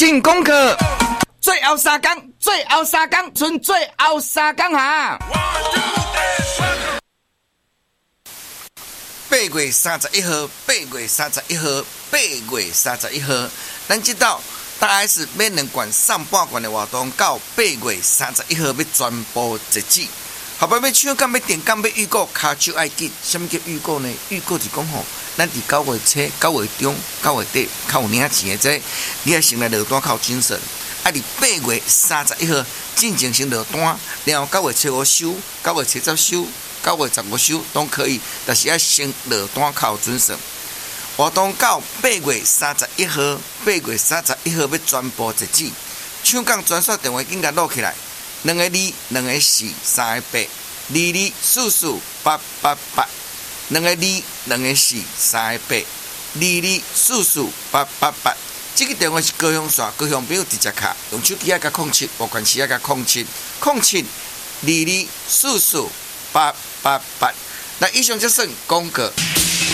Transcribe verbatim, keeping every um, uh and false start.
进功课，最后三天，最后三天，剩最后三天哈。八月三十一号，八月三十一号，八月三十一号，咱知道大概是免两罐上半罐的活动，到八月三十一号要全部截止。后摆要抢杆、要电杆、要预购，骹手爱紧。什么叫预购呢？预购是讲吼，咱伫九月初、九月中、九月底，较有领钱的这，你要先来落单靠精神。啊，伫八月三十一号进前先落单，然后九月初五收，九月初十收，九月十五收都可以，但是要先落单靠准绳。活动到八月三十一号，八月三十一号要全部截止。抢杠专线电话紧甲录起来。两个二，两个四，三个八，二二四四八八八，两个二，两个四，三个八，二二四四八八八。这个电话是高雄线，高雄朋友直接卡，用手机啊加控七，无关系啊加控七，控七二二四四八八八。那以上就算广告。